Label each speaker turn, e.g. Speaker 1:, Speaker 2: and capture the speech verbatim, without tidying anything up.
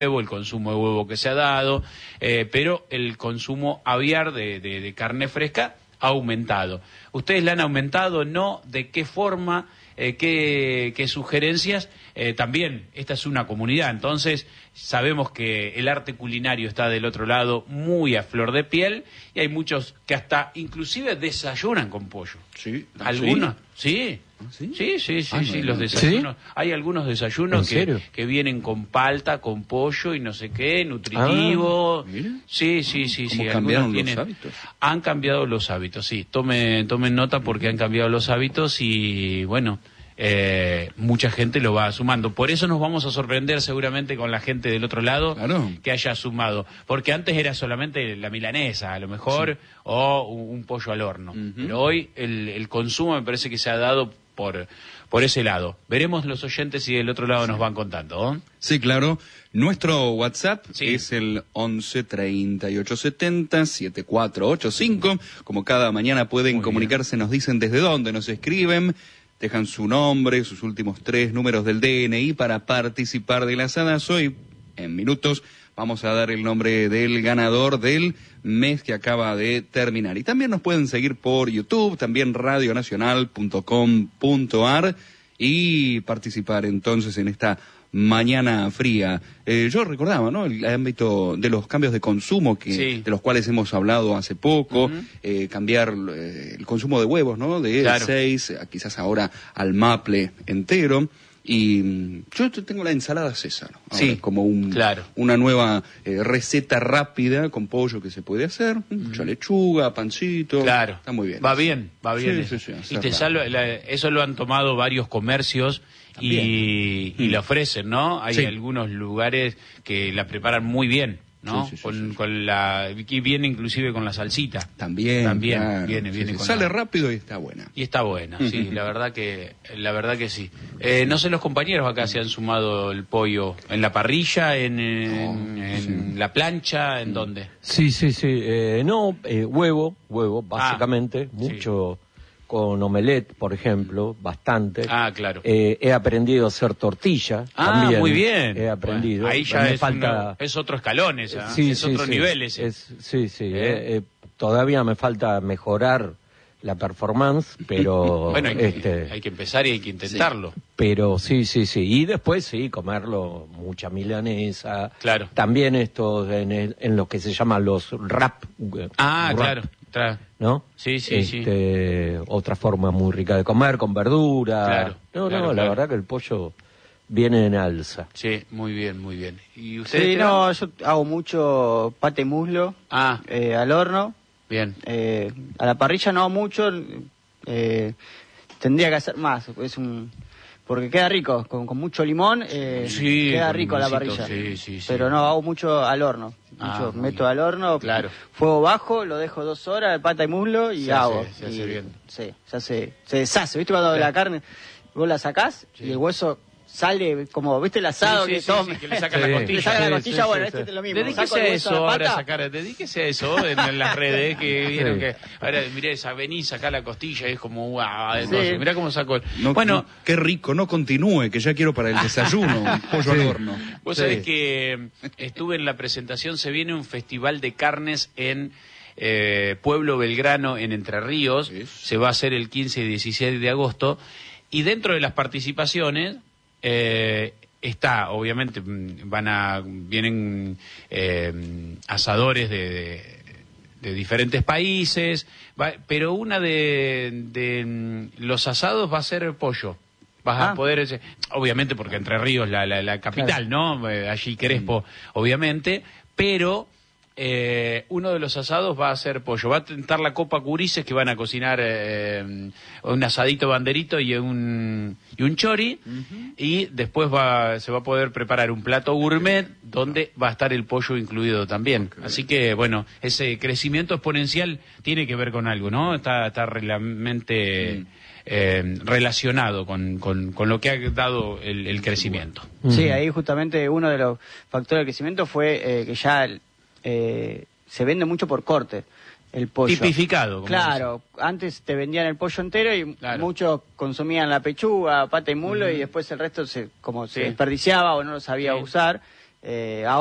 Speaker 1: huevo, el consumo de huevo que se ha dado, eh, pero el consumo aviar de, de, de carne fresca ha aumentado. ¿Ustedes la han aumentado? ¿No? ¿De qué forma? Eh, ¿qué, qué sugerencias? Eh, también, esta es una comunidad, entonces sabemos que el arte culinario está del otro lado muy a flor de piel y hay muchos que hasta inclusive desayunan con pollo.
Speaker 2: Sí.
Speaker 1: ¿Algunos? Sí.
Speaker 2: ¿Sí?
Speaker 1: Sí, sí, sí,
Speaker 2: Ah,
Speaker 1: sí,
Speaker 2: no,
Speaker 1: los
Speaker 2: no.
Speaker 1: desayunos. ¿Sí? Hay algunos desayunos que, que vienen con palta, con pollo y no sé qué, nutritivo.
Speaker 2: Ah, ¿mira?
Speaker 1: Sí, sí, sí.
Speaker 2: ¿Cómo
Speaker 1: sí,
Speaker 2: cambiaron
Speaker 1: tienen,
Speaker 2: los hábitos?
Speaker 1: Han cambiado los hábitos, sí. Tomen, tomen nota porque han cambiado los hábitos y, bueno, eh, mucha gente lo va sumando. Por eso nos vamos a sorprender seguramente con la gente del otro lado,
Speaker 2: claro,
Speaker 1: que haya sumado. Porque antes era solamente la milanesa, a lo mejor, sí, o un, un pollo al horno. Uh-huh. Pero hoy el, el consumo me parece que se ha dado por, por ese lado. Veremos los oyentes si del otro lado sí nos van contando, ¿eh?
Speaker 2: Sí, claro. Nuestro WhatsApp
Speaker 1: sí
Speaker 2: es el once treinta y ocho setenta setenta y cuatro ochenta y cinco. Como cada mañana pueden Muy comunicarse, bien. Nos dicen desde dónde nos escriben, dejan su nombre, sus últimos tres números del D N I para participar de las hadas. Hoy, en minutos, vamos a dar el nombre del ganador del mes que acaba de terminar. Y también nos pueden seguir por YouTube, también radio nacional punto com punto ar y participar entonces en esta mañana fría. Eh, yo recordaba, ¿no?, el ámbito de los cambios de consumo que sí, de los cuales hemos hablado hace poco, uh-huh. eh, cambiar eh, el consumo de huevos, ¿no?, de claro. seis, quizás ahora al maple entero. Y yo tengo la ensalada César, ahora, sí, como un,
Speaker 1: claro.
Speaker 2: una nueva eh, receta rápida con pollo que se puede hacer, mucha mm. lechuga, pancito,
Speaker 1: claro.
Speaker 2: está muy bien.
Speaker 1: Va bien, va bien.
Speaker 2: Sí, sí, sí,
Speaker 1: y te salva, la, eso lo han tomado varios comercios y, y mm. la ofrecen, ¿no? Hay sí. algunos lugares que la preparan muy bien, ¿no?
Speaker 2: Sí, sí, sí,
Speaker 1: con,
Speaker 2: sí, sí.
Speaker 1: con la, aquí viene inclusive con la salsita.
Speaker 2: También,
Speaker 1: También
Speaker 2: claro,
Speaker 1: viene,
Speaker 2: sí,
Speaker 1: viene
Speaker 2: sí.
Speaker 1: con
Speaker 2: Sale
Speaker 1: la...
Speaker 2: rápido y está buena.
Speaker 1: Y está buena, sí, la verdad que, la verdad que sí. Eh, no sé, los compañeros acá se han sumado el pollo en la parrilla, en, en, no, en sí. la plancha, ¿en dónde?
Speaker 3: Sí, sí, sí, eh, no, eh, huevo, huevo, básicamente, ah, mucho... Sí. Con omelette, por ejemplo, bastante.
Speaker 1: Ah, claro.
Speaker 3: Eh, he aprendido a hacer tortilla.
Speaker 1: Ah,
Speaker 3: también
Speaker 1: muy bien.
Speaker 3: He aprendido.
Speaker 1: Bueno, ahí ya es,
Speaker 3: falta...
Speaker 1: una, es otro escalón, esa,
Speaker 3: sí,
Speaker 1: es
Speaker 3: sí,
Speaker 1: otro
Speaker 3: sí.
Speaker 1: nivel ese.
Speaker 3: Es, sí, sí. ¿Eh? Eh, eh, todavía me falta mejorar la performance, pero...
Speaker 1: bueno, hay que,
Speaker 3: este,
Speaker 1: hay que empezar y hay que intentarlo.
Speaker 3: Sí. Pero sí, sí, sí. Y después sí, comerlo, mucha milanesa.
Speaker 1: Claro.
Speaker 3: También esto en, el, en lo que se llaman los wrap.
Speaker 1: Ah,
Speaker 3: wrap,
Speaker 1: claro. Tra...
Speaker 3: ¿No?
Speaker 1: Sí, sí,
Speaker 3: este,
Speaker 1: sí.
Speaker 3: Otra forma muy rica de comer, con verdura.
Speaker 1: Claro.
Speaker 3: No,
Speaker 1: claro,
Speaker 3: no,
Speaker 1: claro.
Speaker 3: la verdad que el pollo viene en alza.
Speaker 1: Sí, muy bien, muy bien. ¿Y usted?
Speaker 4: Sí, no, yo hago mucho pate muslo
Speaker 1: ah.
Speaker 4: eh, al horno.
Speaker 1: Bien.
Speaker 4: Eh, a la parrilla no mucho, eh, tendría que hacer más, es un... Porque queda rico, con, con mucho limón, eh,
Speaker 1: sí,
Speaker 4: queda rico a la parrilla.
Speaker 1: Sí, sí, sí.
Speaker 4: Pero no, hago mucho al horno. Mucho,
Speaker 1: ah,
Speaker 4: meto al horno,
Speaker 1: claro.
Speaker 4: fuego bajo, lo dejo dos horas, pata y muslo y
Speaker 1: se
Speaker 4: hago.
Speaker 1: Hace, se hace
Speaker 4: y,
Speaker 1: bien.
Speaker 4: Sí, se hace, se deshace. ¿Viste cuando claro. la carne vos la sacás sí. y el hueso sale como, ¿viste el asado?
Speaker 1: Sí,
Speaker 4: que,
Speaker 1: sí,
Speaker 4: todo,
Speaker 1: sí, que le sacan
Speaker 4: sí.
Speaker 1: la costilla.
Speaker 4: Le sacan
Speaker 1: sí,
Speaker 4: la costilla,
Speaker 1: sí,
Speaker 4: bueno,
Speaker 1: sí,
Speaker 4: este
Speaker 1: sí.
Speaker 4: es lo mismo.
Speaker 1: Dedíquese a eso ahora, sacar, dedíquese a eso en, en las redes, que vieron sí. que, ahora mirá esa, vení, sacá la costilla y es como, wow, entonces, sí. mirá cómo sacó. El...
Speaker 2: No,
Speaker 1: bueno,
Speaker 2: no, qué rico, no continúe, que ya quiero para el desayuno, pollo sí. al horno.
Speaker 1: Vos sí. sabés que estuve en la presentación, se viene un festival de carnes en... Eh, Pueblo Belgrano en Entre Ríos, sí. se va a hacer el quince y dieciséis de agosto, y dentro de las participaciones eh, está, obviamente, van a vienen eh, asadores de, de, de diferentes países, va, pero una de, de los asados va a ser pollo. Vas ah. a poder, obviamente, porque Entre Ríos la, la, la capital, claro. ¿no? Allí Crespo, mm. obviamente, pero... Eh, uno de los asados va a ser pollo. Va a tentar la Copa Curices, que van a cocinar eh, un asadito banderito y un, y un chori. Uh-huh. Y después va, se va a poder preparar un plato gourmet donde va a estar el pollo incluido también. Okay. Así que, bueno, ese crecimiento exponencial tiene que ver con algo, ¿no? Está, está realmente... Mm. Eh, relacionado con, con, con lo que ha dado el, el crecimiento.
Speaker 4: Sí, ahí justamente uno de los factores del crecimiento fue eh, que ya eh, se vende mucho por corte el pollo.
Speaker 1: Tipificado. Como
Speaker 4: claro, antes te vendían el pollo entero y claro. muchos consumían la pechuga, pata y mulo uh-huh. y después el resto se como sí. se desperdiciaba o no lo sabía sí. usar. Eh,